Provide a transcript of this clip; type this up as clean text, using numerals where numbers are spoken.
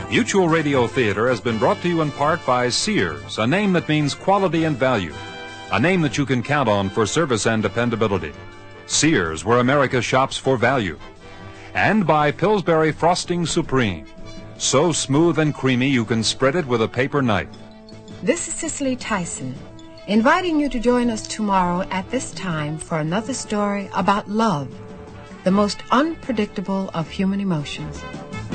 Mutual Radio Theater has been brought to you in part by Sears, a name that means quality and value, a name that you can count on for service and dependability. Sears, where America shops for value. And by Pillsbury Frosting Supreme, so smooth and creamy you can spread it with a paper knife. This is Cicely Tyson, inviting you to join us tomorrow at this time for another story about love, the most unpredictable of human emotions.